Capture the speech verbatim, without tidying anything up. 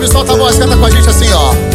sabe, solta a voz, canta com a gente assim, ó.